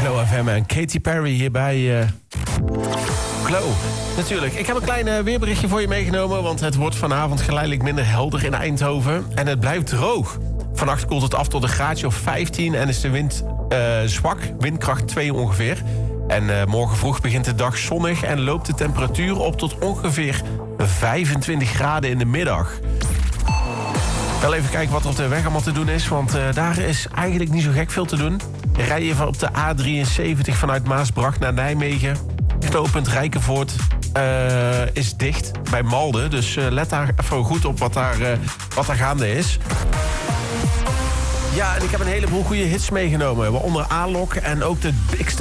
Glow FM en Katy Perry hier bij Glow. Natuurlijk. Ik heb een klein weerberichtje voor je meegenomen, want het wordt vanavond geleidelijk minder helder in Eindhoven. En het blijft droog. Vannacht koelt het af tot een graadje of 15 en is de wind zwak, windkracht 2 ongeveer. En morgen vroeg begint de dag zonnig en loopt de temperatuur op tot ongeveer 25 graden in de middag. Wel even kijken wat er op de weg allemaal te doen is, want daar is eigenlijk niet zo gek veel te doen. Rij je op de A73 vanuit Maasbracht naar Nijmegen. Knooppunt Rijkenvoort is dicht bij Malden, dus let daar even goed op wat daar gaande is. Ja, en ik heb een heleboel goede hits meegenomen, waaronder A-Lok en ook de bigste